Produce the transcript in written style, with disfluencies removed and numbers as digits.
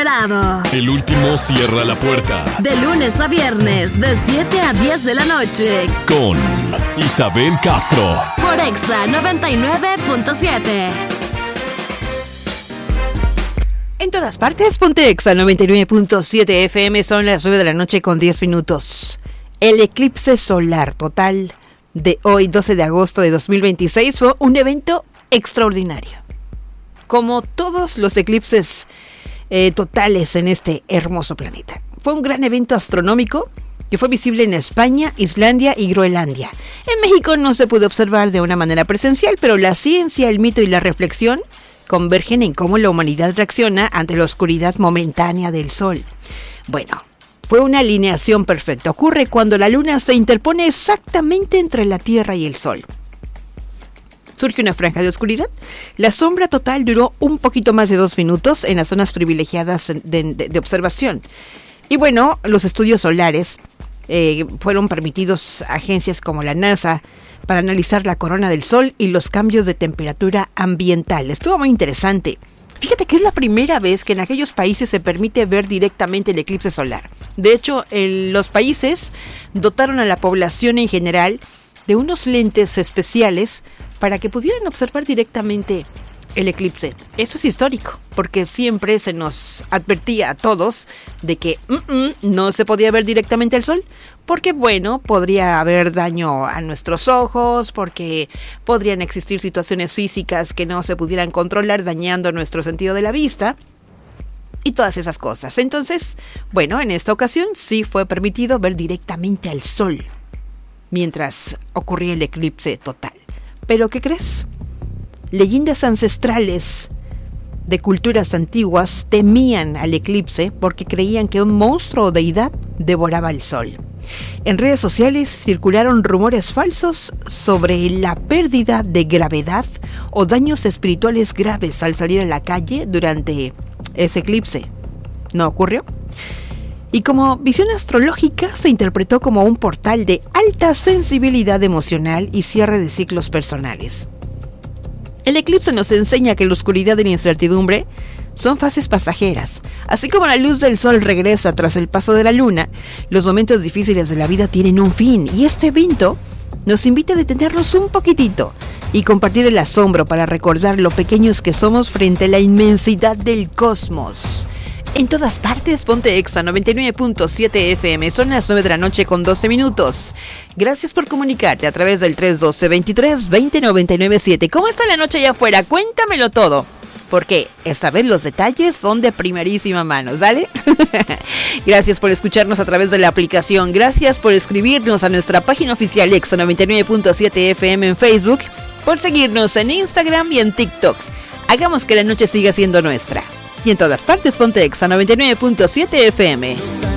esperado. El último cierra la puerta. De lunes a viernes, de 7 a 10 de la noche. Con Isabel Castro. Por Exa 99.7. En todas partes, ponte Exa 99.7 FM. Son las 9 de la noche con 10 minutos. El eclipse solar total de hoy, 12 de agosto de 2026, fue un evento extraordinario. Como todos los eclipses totales en este hermoso planeta. Fue un gran evento astronómico que fue visible en España, Islandia y Groenlandia. En México no se pudo observar de una manera presencial, pero la ciencia, el mito y la reflexión convergen en cómo la humanidad reacciona ante la oscuridad momentánea del Sol. Bueno, fue una alineación perfecta. Ocurre cuando la Luna se interpone exactamente entre la Tierra y el Sol. Surge una franja de oscuridad. La sombra total duró un poquito más de 2 minutos en las zonas privilegiadas de observación. Y bueno, los estudios solares fueron permitidos a agencias como la NASA para analizar la corona del Sol y los cambios de temperatura ambiental. Estuvo muy interesante. Fíjate que es la primera vez que en aquellos países se permite ver directamente el eclipse solar. De hecho, los países dotaron a la población en general de unos lentes especiales para que pudieran observar directamente el eclipse. Eso es histórico, porque siempre se nos advertía a todos de que no se podía ver directamente el sol, porque bueno, podría haber daño a nuestros ojos, porque podrían existir situaciones físicas que no se pudieran controlar, dañando nuestro sentido de la vista y todas esas cosas. Entonces, bueno, en esta ocasión sí fue permitido ver directamente al sol mientras ocurría el eclipse total. ¿Pero qué crees? Leyendas ancestrales de culturas antiguas temían al eclipse porque creían que un monstruo o deidad devoraba el sol. En redes sociales circularon rumores falsos sobre la pérdida de gravedad o daños espirituales graves al salir a la calle durante ese eclipse. ¿No ocurrió? Y como visión astrológica se interpretó como un portal de alta sensibilidad emocional y cierre de ciclos personales. El eclipse nos enseña que la oscuridad y la incertidumbre son fases pasajeras. Así como la luz del sol regresa tras el paso de la luna, los momentos difíciles de la vida tienen un fin. Y este evento nos invita a detenernos un poquitito y compartir el asombro para recordar lo pequeños que somos frente a la inmensidad del cosmos. En todas partes, ponte Exa 99.7 FM. Son las 9 de la noche con 12 minutos. Gracias por comunicarte a través del 312-23-20-997. ¿Cómo está la noche allá afuera? Cuéntamelo todo, porque esta vez los detalles son de primerísima mano, ¿sale? Gracias por escucharnos a través de la aplicación. Gracias por escribirnos a nuestra página oficial Exa 99.7 FM en Facebook, por seguirnos en Instagram y en TikTok. Hagamos que la noche siga siendo nuestra. Y en todas partes, ponte Exa 99.7 FM.